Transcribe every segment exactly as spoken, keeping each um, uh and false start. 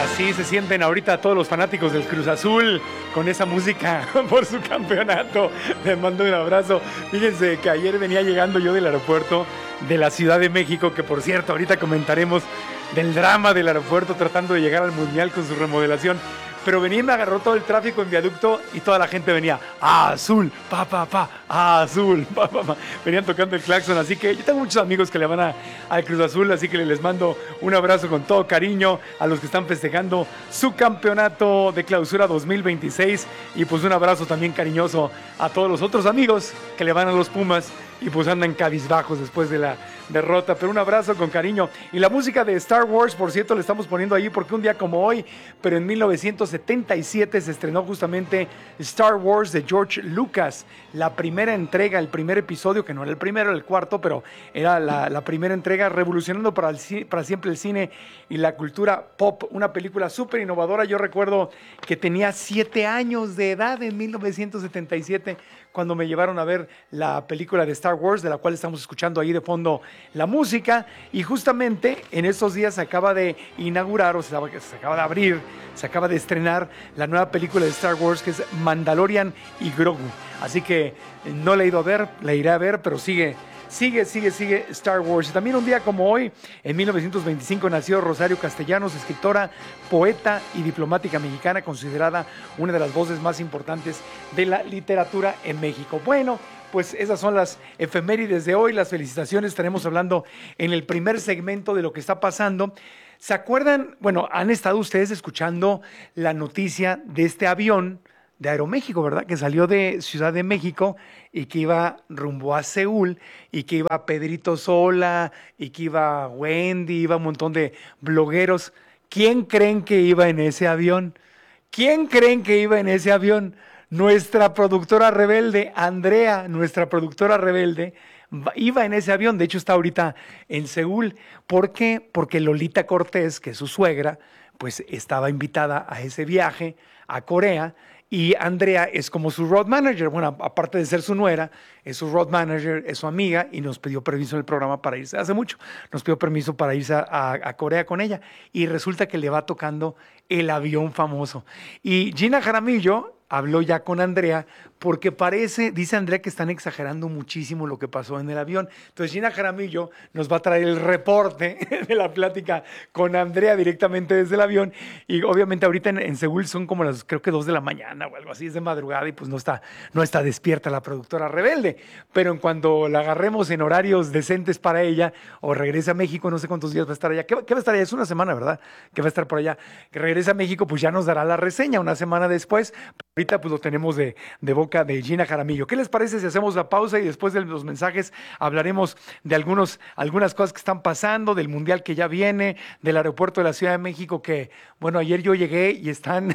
Así se sienten ahorita todos los fanáticos del Cruz Azul con esa música por su campeonato. Les mando un abrazo. Fíjense que ayer venía llegando yo del aeropuerto de la Ciudad de México, que por cierto ahorita comentaremos del drama del aeropuerto tratando de llegar al Mundial con su remodelación. Pero venía y me agarró todo el tráfico en viaducto y toda la gente venía, ¡ah, azul! ¡Pa, pa, pa! ¡Ah, azul! ¡Pa, pa, pa! Venían tocando el claxon, así que yo tengo muchos amigos que le van a, al Cruz Azul, así que les mando un abrazo con todo cariño a los que están festejando su campeonato de clausura dos mil veintiséis y pues un abrazo también cariñoso a todos los otros amigos que le van a los Pumas y pues andan cabizbajos después de la derrota, pero un abrazo con cariño. Y la música de Star Wars, por cierto, le estamos poniendo ahí porque un día como hoy, pero en mil novecientos setenta y siete se estrenó justamente Star Wars de George Lucas, la primera entrega, el primer episodio, que no era el primero, era el cuarto, pero era la, la primera entrega, revolucionando para, el, para siempre el cine y la cultura pop, una película súper innovadora. Yo recuerdo que tenía siete años de edad en mil novecientos setenta y siete, cuando me llevaron a ver la película de Star Wars, de la cual estamos escuchando ahí de fondo la música, y justamente en estos días se acaba de inaugurar, o sea, se acaba de abrir, se acaba de estrenar la nueva película de Star Wars, que es Mandalorian y Grogu. Así que no la he ido a ver, la iré a ver, pero sigue, sigue, sigue, sigue Star Wars. Y también un día como hoy, en mil novecientos veinticinco, nació Rosario Castellanos, escritora, poeta y diplomática mexicana, considerada una de las voces más importantes de la literatura en México. Bueno, pues esas son las efemérides de hoy, las felicitaciones. Estaremos hablando en el primer segmento de lo que está pasando. ¿Se acuerdan? Bueno, han estado ustedes escuchando la noticia de este avión de Aeroméxico, ¿verdad? Que salió de Ciudad de México y que iba rumbo a Seúl y que iba Pedrito Sola y que iba Wendy, iba un montón de blogueros. ¿Quién creen que iba en ese avión? ¿Quién creen que iba en ese avión? Nuestra productora rebelde, Andrea, nuestra productora rebelde, iba en ese avión. De hecho, está ahorita en Seúl. ¿Por qué? Porque Lolita Cortés, que es su suegra, pues estaba invitada a ese viaje a Corea. Y Andrea es como su road manager. Bueno, aparte de ser su nuera, es su road manager, es su amiga y nos pidió permiso en el programa para irse. Hace mucho nos pidió permiso para irse a, a, a Corea con ella. Y resulta que le va tocando el avión famoso. Y Gina Jaramillo habló ya con Andrea porque parece, dice Andrea, que están exagerando muchísimo lo que pasó en el avión. Entonces Gina Jaramillo nos va a traer el reporte de la plática con Andrea directamente desde el avión. Y obviamente ahorita en, en Seúl son como las, creo que dos de la mañana o algo así, es de madrugada y pues no está, no está despierta la productora rebelde. Pero en cuanto la agarremos en horarios decentes para ella o regrese a México, no sé cuántos días va a estar allá. ¿Qué, qué va a estar allá? Es una semana, ¿verdad? Que va a estar por allá. Que regrese a México, pues ya nos dará la reseña una semana después. Ahorita pues lo tenemos de, de boca de Gina Jaramillo. ¿Qué les parece si hacemos la pausa y después de los mensajes hablaremos de algunos, algunas cosas que están pasando, del Mundial que ya viene, del aeropuerto de la Ciudad de México que, bueno, ayer yo llegué y están,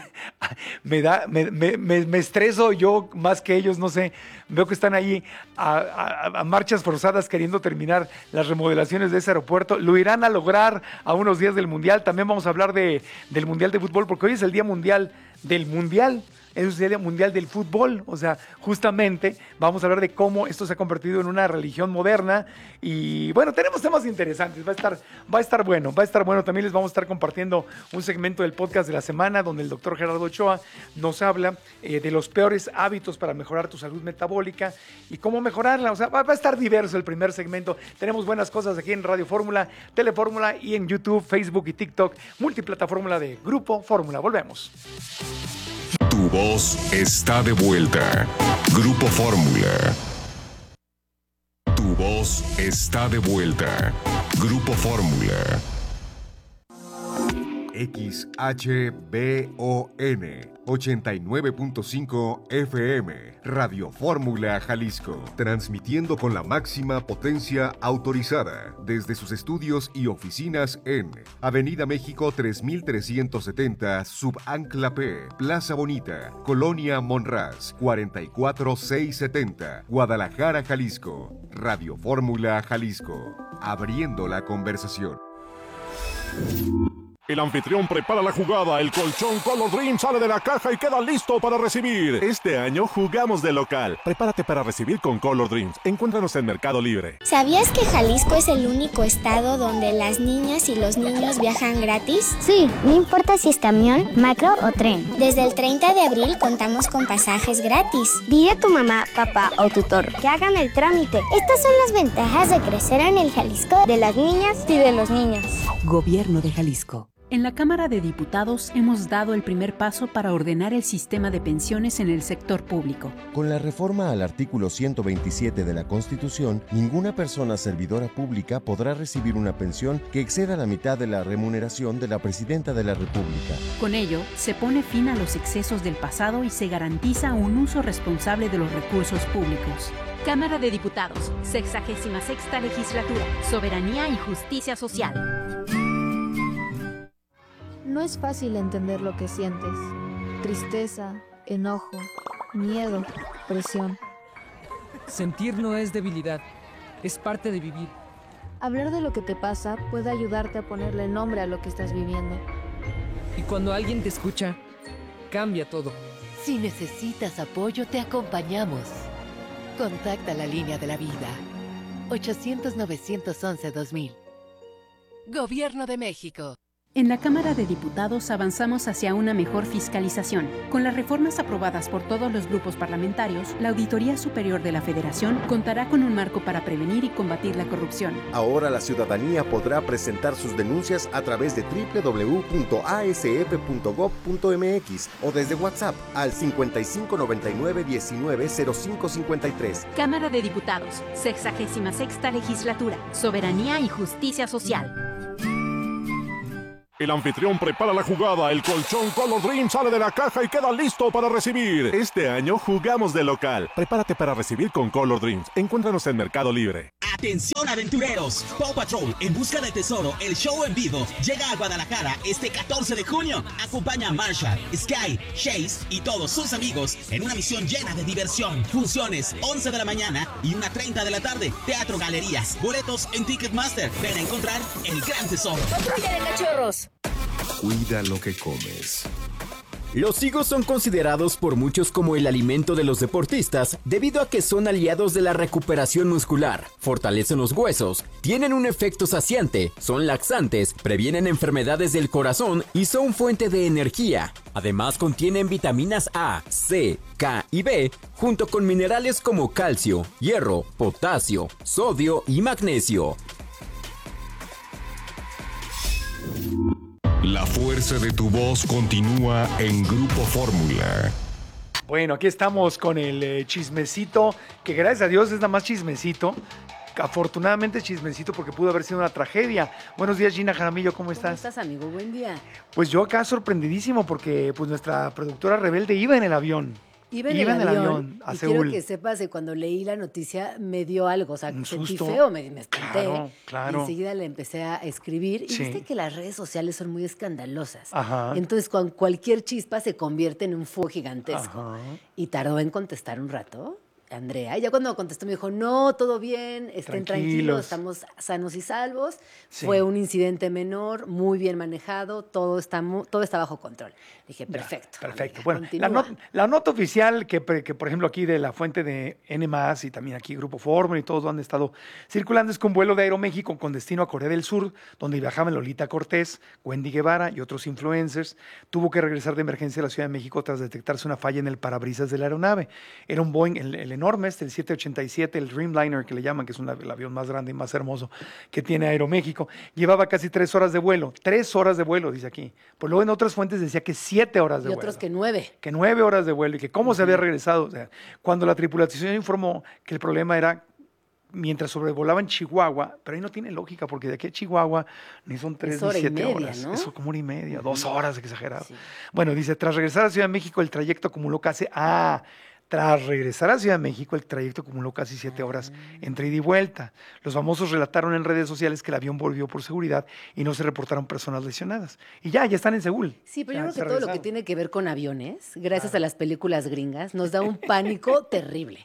me da, me, me, me, me estreso yo más que ellos, no sé, veo que están ahí a, a, a marchas forzadas queriendo terminar las remodelaciones de ese aeropuerto. Lo irán a lograr a unos días del Mundial. También vamos a hablar de, del Mundial de Fútbol, porque hoy es el Día Mundial del Mundial. Es el Día Mundial del Fútbol, o sea, justamente vamos a hablar de cómo esto se ha convertido en una religión moderna y bueno, tenemos temas interesantes, va a estar, va a estar bueno, va a estar bueno. También les vamos a estar compartiendo un segmento del podcast de la semana donde el doctor Gerardo Ochoa nos habla eh, de los peores hábitos para mejorar tu salud metabólica y cómo mejorarla, o sea, va, va a estar diverso el primer segmento. Tenemos buenas cosas aquí en Radio Fórmula, Telefórmula y en YouTube, Facebook y TikTok, multiplataforma de Grupo Fórmula. Volvemos. Tu voz está de vuelta. Grupo Fórmula. Tu voz está de vuelta. Grupo Fórmula. X H B O N ochenta y nueve punto cinco F M, Radio Fórmula Jalisco, transmitiendo con la máxima potencia autorizada desde sus estudios y oficinas en Avenida México tres mil trescientos setenta, Subancla P, Plaza Bonita, Colonia Monraz, cuarenta y cuatro mil seiscientos setenta, Guadalajara, Jalisco. Radio Fórmula Jalisco, abriendo la conversación. El anfitrión prepara la jugada, el colchón Color Dream sale de la caja y queda listo para recibir. Este año jugamos de local. Prepárate para recibir con Color Dreams. Encuéntranos en Mercado Libre. ¿Sabías que Jalisco es el único estado donde las niñas y los niños viajan gratis? Sí, no importa si es camión, macro o tren. Desde el treinta de abril contamos con pasajes gratis. Dile a tu mamá, papá o tutor que hagan el trámite. Estas son las ventajas de crecer en el Jalisco de las niñas y de los niños. Gobierno de Jalisco. En la Cámara de Diputados hemos dado el primer paso para ordenar el sistema de pensiones en el sector público. Con la reforma al artículo ciento veintisiete de la Constitución, ninguna persona servidora pública podrá recibir una pensión que exceda la mitad de la remuneración de la Presidenta de la República. Con ello, se pone fin a los excesos del pasado y se garantiza un uso responsable de los recursos públicos. Cámara de Diputados, sexagésima sexta legislatura, soberanía y justicia social. No es fácil entender lo que sientes. Tristeza, enojo, miedo, presión. Sentir no es debilidad, es parte de vivir. Hablar de lo que te pasa puede ayudarte a ponerle nombre a lo que estás viviendo. Y cuando alguien te escucha, cambia todo. Si necesitas apoyo, te acompañamos. Contacta la línea de la vida. ochocientos, novecientos once, dos mil. Gobierno de México. En la Cámara de Diputados avanzamos hacia una mejor fiscalización. Con las reformas aprobadas por todos los grupos parlamentarios, la Auditoría Superior de la Federación contará con un marco para prevenir y combatir la corrupción. Ahora la ciudadanía podrá presentar sus denuncias a través de doble u doble u doble u punto a s f punto gob punto m x o desde WhatsApp al cincuenta y cinco noventa y nueve diecinueve cero cinco cincuenta y tres. Cámara de Diputados, sexagésima sexta legislatura, soberanía y justicia social. El anfitrión prepara la jugada, el colchón Color Dream sale de la caja y queda listo para recibir. Este año jugamos de local. Prepárate para recibir con Color Dreams. Encuéntranos en Mercado Libre. Atención aventureros, Paw Patrol en busca del tesoro, el show en vivo llega a Guadalajara este catorce de junio. Acompaña a Marshall, Sky, Chase y todos sus amigos en una misión llena de diversión. Funciones once de la mañana y una treinta de la tarde. Teatro Galerías, boletos en Ticketmaster. Ven a encontrar el gran tesoro. ¡Patrulla de cachorros! Cuida lo que comes. Los higos son considerados por muchos como el alimento de los deportistas debido a que son aliados de la recuperación muscular, fortalecen los huesos, tienen un efecto saciante, son laxantes, previenen enfermedades del corazón y son fuente de energía. Además contienen vitaminas A, C, K y B, junto con minerales como calcio, hierro, potasio, sodio y magnesio. La fuerza de tu voz continúa en Grupo Fórmula. Bueno, aquí estamos con el eh, chismecito, que gracias a Dios es nada más chismecito. Afortunadamente chismecito porque pudo haber sido una tragedia. Buenos días, Gina Jaramillo, ¿cómo estás? ¿Cómo estás, amigo? Buen día. Pues yo acá sorprendidísimo porque pues nuestra productora rebelde iba en el avión. Iba en, iba el, en el avión, avión a y Seúl. Quiero que sepas que cuando leí la noticia me dio algo, o sea, Un sentí susto. feo, me, me espanté. Claro, claro. Y enseguida le empecé a escribir. Y Sí. viste que las redes sociales son muy escandalosas. Ajá. Entonces, con cualquier chispa se convierte en un fuego gigantesco. Ajá. Y tardó en contestar un rato, Andrea. Y ya cuando contestó me dijo, no, todo bien, estén tranquilos, Tranquilos. estamos sanos y salvos. Sí. Fue un incidente menor, muy bien manejado, todo está, mu- todo está bajo control. Dije, perfecto. Perfecto. amiga, Bueno, la, continúa. not- la nota oficial que, pre- que, por ejemplo, aquí de la fuente de N más y también aquí Grupo Fórmula y todos han estado circulando es que un vuelo de Aeroméxico con destino a Corea del Sur, donde viajaban Lolita Cortés, Wendy Guevara y otros influencers, tuvo que regresar de emergencia a la Ciudad de México tras detectarse una falla en el parabrisas de la aeronave. Era un Boeing, el, el enorme, este, el siete ochenta y siete, el Dreamliner que le llaman, que es un av- el avión más grande y más hermoso que tiene Aeroméxico. Llevaba casi tres horas de vuelo, tres horas de vuelo, dice aquí. Pues luego en otras fuentes decía que siete horas de Y vuelo. otros que nueve. Que nueve horas de vuelo y que cómo se había regresado. O sea, cuando la tripulación informó que el problema era mientras sobrevolaba en Chihuahua, pero ahí no tiene lógica, porque de aquí a Chihuahua ni son tres Es ni hora y siete media, horas. ¿no? Eso como hora y media, dos horas, exagerado. Sí. Bueno, dice, tras regresar a Ciudad de México, el trayecto acumuló casi... Ah, tras regresar a Ciudad de México, el trayecto acumuló casi siete horas entre ida y vuelta. Los famosos relataron en redes sociales que el avión volvió por seguridad y no se reportaron personas lesionadas. Y ya, ya están en Seúl. Sí, pero Ya, yo creo se que todo lo que regresaron. tiene que ver con aviones, gracias a las películas gringas, nos da un pánico terrible.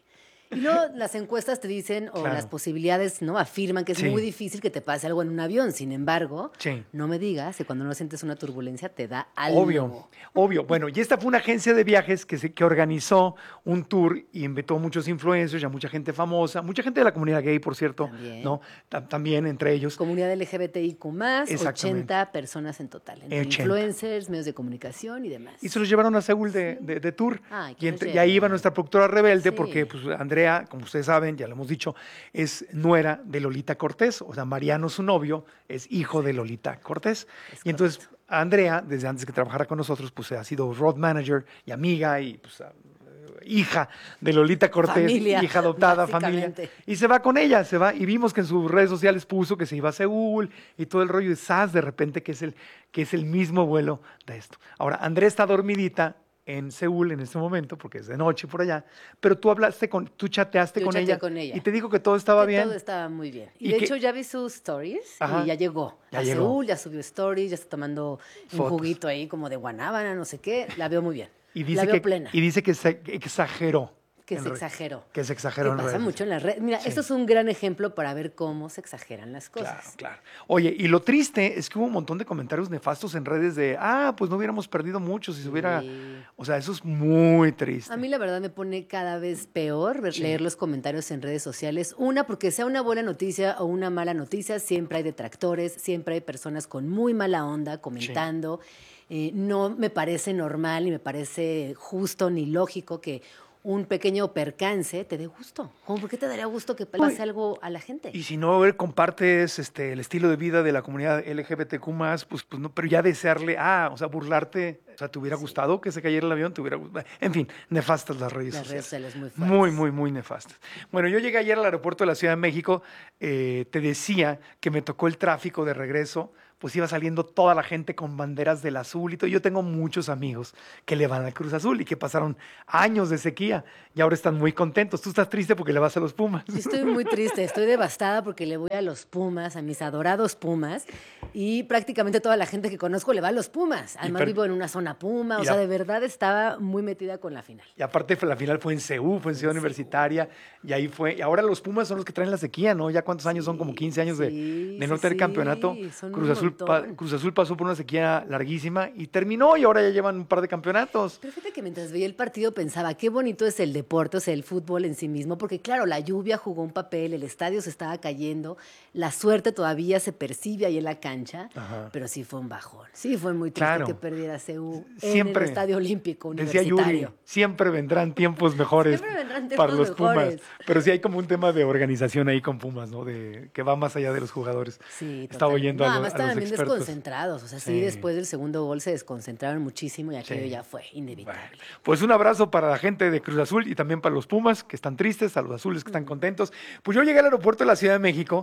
Y luego las encuestas te dicen, o Claro. las posibilidades, ¿no? Afirman que es Sí. muy difícil que te pase algo en un avión. Sin embargo, Sí. no me digas que cuando no sientes una turbulencia te da algo. Obvio, obvio. Bueno, y esta fue una agencia de viajes que, se, que organizó un tour y invitó a muchos influencers, y a mucha gente famosa, mucha gente de la comunidad gay, por cierto, También. ¿no? Ta- también entre ellos. Comunidad L G B T I Q más, Exactamente. ochenta personas en total, entre ochenta. influencers, medios de comunicación y demás. Y se los llevaron a Seúl de, de- de tour. Ay, y, qué entre- y lleno. ahí iba nuestra productora rebelde, Sí. porque pues, Andrea, como ustedes saben, ya lo hemos dicho, es nuera de Lolita Cortés. O sea, Mariano, su novio, es hijo de Lolita Cortés. Y entonces, Andrea, desde antes que trabajara con nosotros, pues ha sido road manager y amiga y pues a- hija de Lolita Cortés, Familia, hija adoptada, familia. básicamente. Y se va con ella, se va. Y vimos que en sus redes sociales puso que se iba a Seúl y todo el rollo de S A S de repente, que es el, que es el mismo vuelo de esto. Ahora, Andrea está dormidita en Seúl en este momento, porque es de noche por allá, pero tú hablaste con, tú chateaste Yo con, chateé ella, con ella. y te dijo que todo estaba Que bien. Todo estaba muy bien. Y, ¿Y de qué? hecho ya vi sus stories Ajá. y ya llegó Ya a llegó. Seúl, ya subió stories, ya está tomando un Fotos. juguito ahí como de guanábana, no sé qué. La veo muy bien. Y la dice, veo que, plena. y dice que se exageró. Que en se re- exageró. Que se exageró Que en pasa redes. mucho en las redes. Mira, Sí. esto es un gran ejemplo para ver cómo se exageran las cosas. Claro, claro. Oye, y lo triste es que hubo un montón de comentarios nefastos en redes de, ah, pues no hubiéramos perdido mucho si se hubiera... O sea, eso es muy triste. A mí la verdad me pone cada vez peor ver- Sí. leer los comentarios en redes sociales. Una, porque sea una buena noticia o una mala noticia, siempre hay detractores, siempre hay personas con muy mala onda comentando. Eh, no me parece normal ni me parece justo ni lógico que un pequeño percance te dé gusto. ¿Cómo, ¿Por qué te daría gusto que pase algo a la gente? Y si no a ver, compartes este, el estilo de vida de la comunidad L G B T Q más, pues, pues no, pero ya desearle, ah, o sea, burlarte, o sea, ¿te hubiera gustado que se cayera el avión? ¿Te hubiera gustado? En fin, nefastas las redes Las redes sociales. sociales muy fuertes. Muy, muy, muy nefastas. Bueno, yo llegué ayer al aeropuerto de la Ciudad de México, eh, te decía que me tocó el tráfico de regreso, pues iba saliendo toda la gente con banderas del azul y todo. Yo tengo muchos amigos que le van al Cruz Azul y que pasaron años de sequía y ahora están muy contentos. Tú estás triste porque le vas a los Pumas. Yo estoy muy triste, estoy devastada porque le voy a los Pumas, a mis adorados Pumas, y prácticamente toda la gente que conozco le va a los Pumas. Además per- vivo en una zona Puma, o y sea, a- de verdad estaba muy metida con la final. Y aparte fue- la final fue en Seúl, fue en Ciudad Universitaria, y ahí fue. Y ahora los Pumas son los que traen la sequía, ¿no? Ya cuántos años son, como quince años de, de no sí, tener sí, campeonato. son Cruz un Azul, pa- montón. Cruz Azul pasó por una sequía larguísima y terminó, y ahora ya llevan un par de campeonatos. Pero fíjate que mientras veía el partido pensaba, qué bonito es el deporte, o sea, el fútbol en sí mismo, porque claro, la lluvia jugó un papel, el estadio se estaba cayendo, la suerte todavía se percibe ahí en la cancha, Ajá. pero sí fue un bajón. Sí fue muy triste Claro. que perdiera Seúl Siempre, en el Estadio Olímpico Decía Universitario. Yuri, siempre vendrán tiempos mejores Siempre vendrán para tiempos los mejores. Pumas. Pero sí hay como un tema de organización ahí con Pumas, ¿no? De que va más allá de los jugadores. Sí, Estaba total. oyendo No, a, lo- además a los estaban bien expertos. desconcentrados. O sea, sí. Sí. después del segundo gol se desconcentraron muchísimo y aquello Sí. ya fue inevitable. Pues un abrazo para la gente de Cruz Azul y también para los Pumas que están tristes, a los azules que están contentos. Pues yo llegué al aeropuerto de la Ciudad de México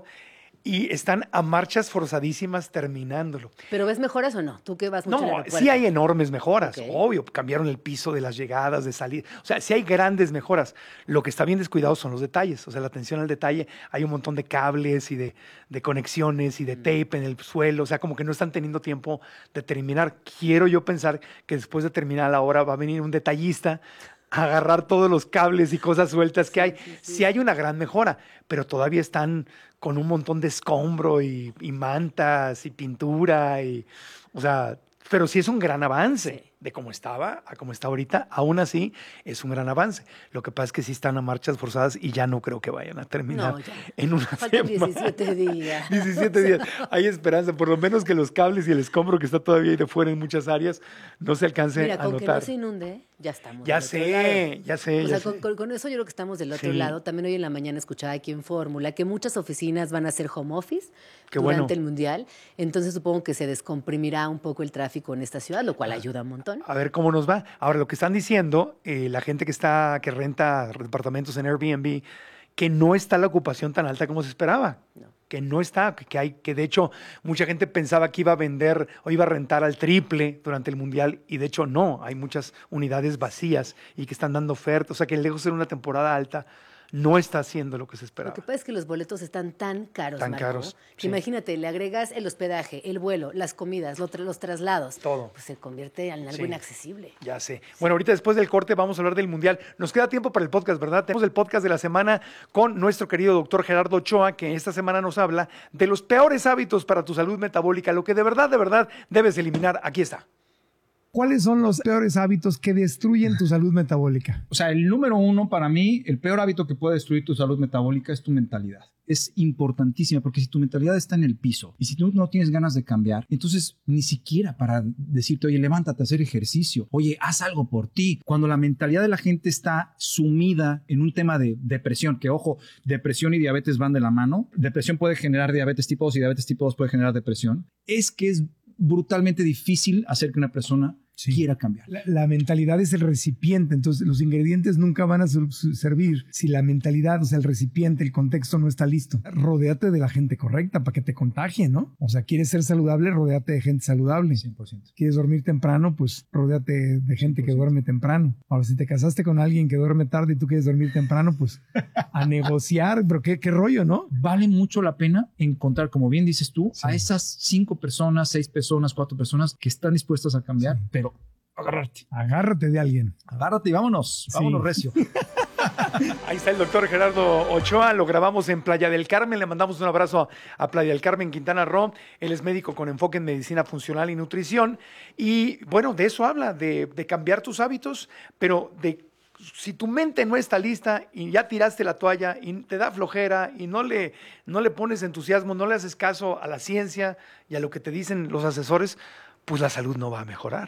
y están a marchas forzadísimas terminándolo. ¿Pero ves mejoras o no? Tú que vas mucho al No, aeropuerto. sí hay enormes mejoras, Ok. obvio. Cambiaron el piso de las llegadas, de salir. O sea, sí hay grandes mejoras. Lo que está bien descuidado son los detalles. O sea, la atención al detalle. Hay un montón de cables y de, de conexiones y de tape en el suelo. O sea, como que no están teniendo tiempo de terminar. Quiero yo pensar que después de terminar la hora va a venir un detallista a agarrar todos los cables y cosas sueltas que hay. Sí hay una gran mejora, pero todavía están con un montón de escombro y, y mantas y pintura y, o sea, pero sí es un gran avance de cómo estaba a cómo está ahorita. Aún así es un gran avance. Lo que pasa es que sí están a marchas forzadas y ya no creo que vayan a terminar No, ya. en una Faltan semana. diecisiete días. diecisiete días. Hay esperanza, por lo menos que los cables y el escombro que está todavía ahí de fuera en muchas áreas no se alcance Mira, a con que notar. no se inunde, ya estamos. Ya del otro sé, lado. ya sé, O ya sea, sé. con, con- con eso yo creo que estamos del otro Sí. lado. También hoy en la mañana escuchaba aquí en Fórmula que muchas oficinas van a hacer home office Qué durante bueno. el Mundial. Entonces supongo que se descomprimirá un poco el tráfico en esta ciudad, lo cual ayuda un montón. A ver cómo nos va. Ahora, lo que están diciendo, eh, la gente que está, que renta departamentos en Airbnb, que no está la ocupación tan alta como se esperaba. Que no está, que, que hay, que de hecho mucha gente pensaba que iba a vender o iba a rentar al triple durante el Mundial y de hecho no, hay muchas unidades vacías y que están dando ofertas, o sea que lejos de ser una temporada alta, no está haciendo lo que se esperaba. Lo que pasa es que los boletos están tan caros, Tan Marco, caros, que sí. imagínate, le agregas el hospedaje, el vuelo, las comidas, lo tra- los traslados. Todo. Pues se convierte en algo Sí. inaccesible. Ya sé. Bueno, ahorita después del corte vamos a hablar del Mundial. Nos queda tiempo para el podcast, ¿verdad? Tenemos el podcast de la semana con nuestro querido doctor Gerardo Ochoa, que esta semana nos habla de los peores hábitos para tu salud metabólica, lo que de verdad, de verdad debes eliminar. Aquí está. ¿Cuáles son los peores hábitos que destruyen tu salud metabólica? O sea, el número uno para mí, el peor hábito que puede destruir tu salud metabólica es tu mentalidad. Es importantísima porque si tu mentalidad está en el piso y si tú no tienes ganas de cambiar, entonces ni siquiera para decirte, oye, levántate a hacer ejercicio, oye, haz algo por ti. Cuando la mentalidad de la gente está sumida en un tema de depresión, que ojo, depresión y diabetes van de la mano, depresión puede generar diabetes tipo dos y diabetes tipo dos puede generar depresión, es que es brutalmente difícil hacer que una persona sí. quiera cambiar. La, la mentalidad es el recipiente, entonces los ingredientes nunca van a su, su servir si la mentalidad, o sea, el recipiente, el contexto no está listo. Rodéate de la gente correcta para que te contagien, ¿no? O sea, quieres ser saludable, rodéate de gente saludable. cien por ciento. Quieres dormir temprano, pues rodéate de gente que duerme temprano. Ahora, si te casaste con alguien que duerme tarde y tú quieres dormir temprano, pues a negociar, pero qué, qué rollo, ¿no? Vale mucho la pena encontrar, como bien dices tú, Sí. a esas cinco personas, seis personas, cuatro personas que están dispuestas a cambiar, Sí. pero agarrarte. Agárrate de alguien. Agárrate y vámonos, Sí. vámonos recio. Ahí está el doctor Gerardo Ochoa, lo grabamos en Playa del Carmen, le mandamos un abrazo a, a Playa del Carmen, Quintana Roo. Él es médico con enfoque en medicina funcional y nutrición y bueno, de eso habla, de, de cambiar tus hábitos, pero de si tu mente no está lista y ya tiraste la toalla y te da flojera y no le, no le pones entusiasmo, no le haces caso a la ciencia y a lo que te dicen los asesores, pues la salud no va a mejorar.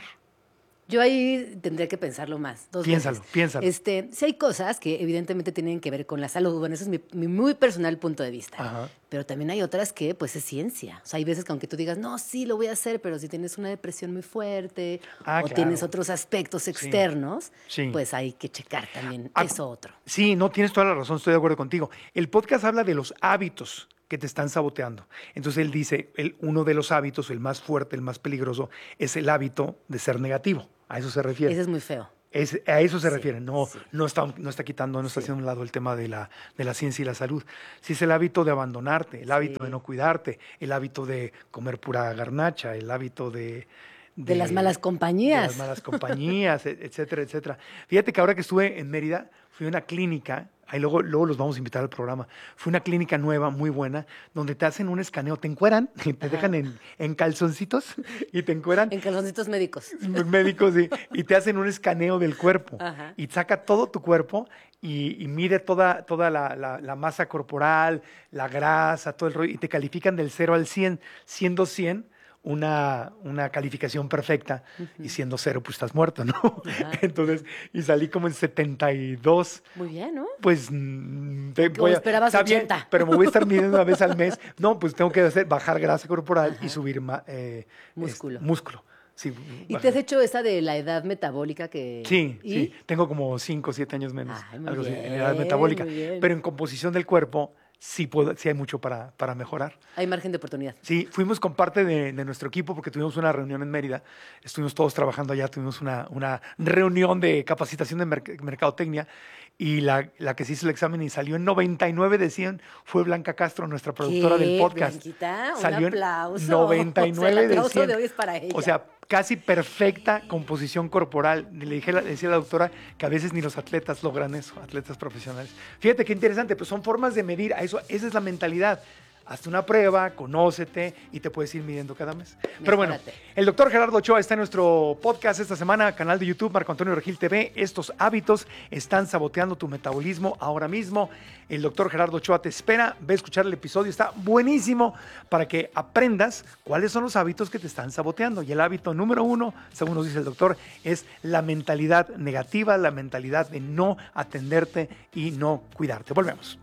Yo ahí tendría que pensarlo más. Dos Piénsalo, veces. piénsalo. Este, sí hay cosas que evidentemente tienen que ver con la salud. Bueno, ese es mi, mi muy personal punto de vista. Ajá. Pero también hay otras que, pues, es ciencia. O sea, hay veces que aunque tú digas, no, sí, lo voy a hacer, pero si tienes una depresión muy fuerte Ah, o claro. tienes otros aspectos externos, Sí. pues hay que checar también Ah, eso otro. Sí, no, tienes toda la razón, estoy de acuerdo contigo. El podcast habla de los hábitos que te están saboteando. Entonces él dice, el, uno de los hábitos, el más fuerte, el más peligroso, es el hábito de ser negativo. A eso se refiere. Ese es muy feo. Es, a eso se Sí, refiere, no, sí. no, está, no está quitando, no está Sí. haciendo a un lado el tema de la, de la ciencia y la salud. Sí es el hábito de abandonarte, el hábito Sí. de no cuidarte, el hábito de comer pura garnacha, el hábito de... De las malas compañías. De las malas compañías, e- etcétera, etcétera. Fíjate que ahora que estuve en Mérida, fui a una clínica, ahí luego, luego los vamos a invitar al programa, fue una clínica nueva, muy buena, donde te hacen un escaneo, te encueran, te Ajá. dejan en, en calzoncitos y te encueran En calzoncitos médicos. médicos y, y te hacen un escaneo del cuerpo Ajá. y saca todo tu cuerpo y, y mide toda, toda la, la- la masa corporal, la grasa, todo el rollo y te califican del cero al cien, siendo cien una, una calificación perfecta y siendo cero pues estás muerto, ¿no? Ajá. Entonces, y salí como en setenta y dos. Muy bien, ¿no? Pues mm, te Como esperabas está bien, ochenta. pero me voy a estar midiendo una vez al mes. No, pues tengo que hacer bajar grasa corporal y subir ma- eh, Músculo. este, músculo. Sí, ¿Y bajar. te has hecho esa de la edad metabólica que...? Sí, ¿Y? sí. Tengo como cinco o siete años menos. Ay, muy algo así, en bien, edad metabólica. muy bien. Pero en composición del cuerpo sí, puedo, sí hay mucho para, para mejorar. Hay margen de oportunidad. Sí, fuimos con parte de, de nuestro equipo porque tuvimos una reunión en Mérida. Estuvimos todos trabajando allá, tuvimos una, una reunión de capacitación de merc- mercadotecnia y la, la que se hizo el examen y salió en noventa y nueve de cien fue Blanca Castro, nuestra productora ¿Qué, del podcast. Blanquita? Un Salió en aplauso. noventa y nueve O sea, el de aplauso cien. de hoy es para ella. O sea, casi perfecta composición corporal. Le dije, le decía a la doctora que a veces ni los atletas logran eso, atletas profesionales. Fíjate qué interesante, pues son formas de medir a eso. Esa es la mentalidad. Hazte una prueba, conócete y te puedes ir midiendo cada mes. Pero bueno, Mejórate. el doctor Gerardo Ochoa está en nuestro podcast esta semana, canal de YouTube Marco Antonio Regil T V. Estos hábitos están saboteando tu metabolismo ahora mismo. El doctor Gerardo Ochoa te espera. Ve a escuchar el episodio, está buenísimo para que aprendas cuáles son los hábitos que te están saboteando. Y el hábito número uno, según nos dice el doctor, es la mentalidad negativa, la mentalidad de no atenderte y no cuidarte. Volvemos.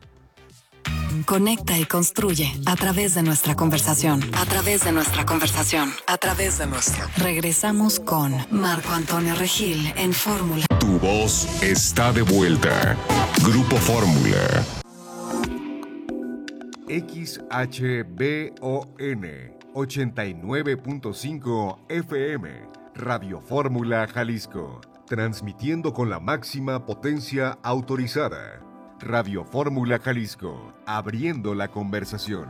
Conecta y construye a través de nuestra conversación. A través de nuestra conversación. A través de nuestra. Regresamos con Marco Antonio Regil en Fórmula. Tu voz está de vuelta. Grupo Fórmula. X H B O N ochenta y nueve punto cinco F M, Radio Fórmula Jalisco, transmitiendo con la máxima potencia autorizada. Radio Fórmula Jalisco, abriendo la conversación.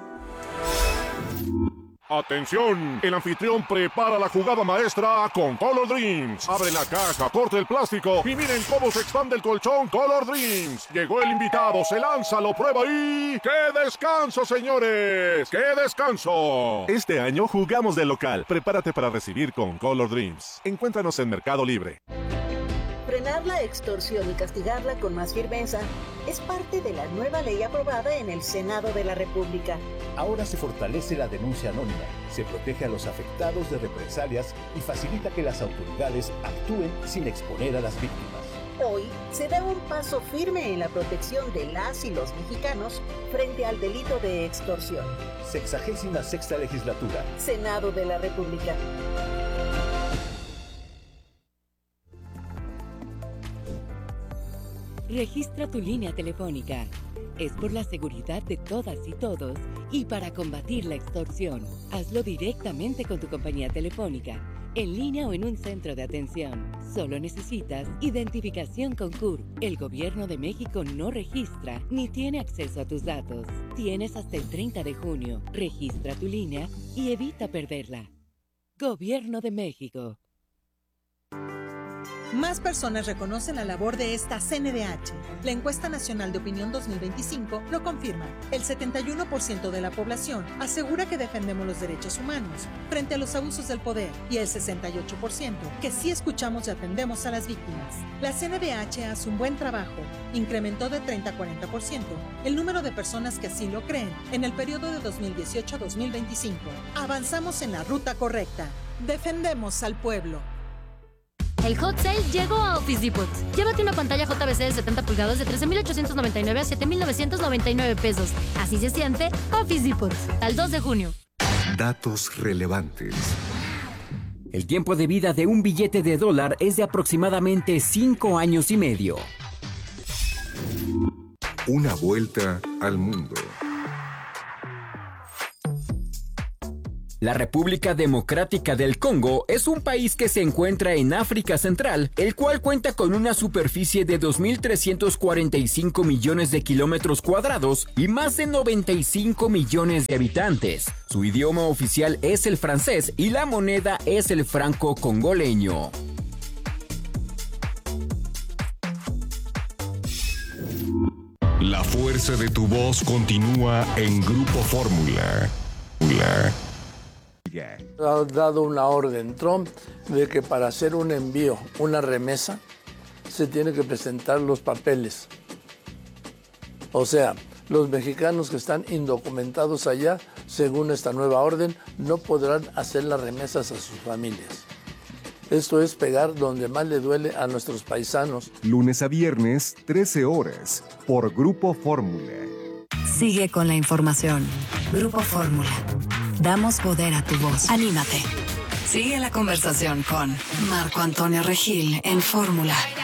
¡Atención! El anfitrión prepara la jugada maestra con Color Dreams. Abre la caja, corta el plástico y miren cómo se expande el colchón Color Dreams. Llegó el invitado, se lanza, lo prueba y... ¡qué descanso, señores! ¡Qué descanso! Este año jugamos de local. Prepárate para recibir con Color Dreams. Encuéntranos en Mercado Libre. Frenar la extorsión y castigarla con más firmeza es parte de la nueva ley aprobada en el Senado de la República. Ahora se fortalece la denuncia anónima, se protege a los afectados de represalias y facilita que las autoridades actúen sin exponer a las víctimas. Hoy se da un paso firme en la protección de las y los mexicanos frente al delito de extorsión. Sexagésima sexta legislatura. Senado de la República. Registra tu línea telefónica. Es por la seguridad de todas y todos y para combatir la extorsión. Hazlo directamente con tu compañía telefónica, en línea o en un centro de atención. Solo necesitas identificación con C U R. El Gobierno de México no registra ni tiene acceso a tus datos. Tienes hasta el treinta de junio. Registra tu línea y evita perderla. Gobierno de México. Más personas reconocen la labor de esta C N D H. La Encuesta Nacional de Opinión dos mil veinticinco lo confirma. El setenta y uno por ciento de la población asegura que defendemos los derechos humanos frente a los abusos del poder y el sesenta y ocho por ciento que sí escuchamos y atendemos a las víctimas. La C N D H hace un buen trabajo. Incrementó de treinta a cuarenta por ciento el número de personas que así lo creen en el periodo de dos mil dieciocho a dos mil veinticinco. Avanzamos en la ruta correcta. Defendemos al pueblo. El hot sale llegó a Office Depot. Llévate una pantalla J V C de setenta pulgadas de trece mil ochocientos noventa y nueve a siete mil novecientos noventa y nueve pesos. Así se siente Office Depot. Al dos de junio. Datos relevantes. El tiempo de vida de un billete de dólar es de aproximadamente cinco años y medio. Una vuelta al mundo. La República Democrática del Congo es un país que se encuentra en África Central, el cual cuenta con una superficie de dos mil trescientos cuarenta y cinco millones de kilómetros cuadrados y más de noventa y cinco millones de habitantes. Su idioma oficial es el francés y la moneda es el franco congoleño. La fuerza de tu voz continúa en Grupo Fórmula. La... Ha dado una orden Trump de que para hacer un envío, una remesa, se tiene que presentar los papeles. O sea, los mexicanos que están indocumentados allá, según esta nueva orden, no podrán hacer las remesas a sus familias. Esto es pegar donde más le duele a nuestros paisanos. Lunes a viernes, trece horas, por Grupo Fórmula. Sigue con la información. Grupo Fórmula. Damos poder a tu voz. Anímate. Sigue la conversación con Marco Antonio Regil en Fórmula.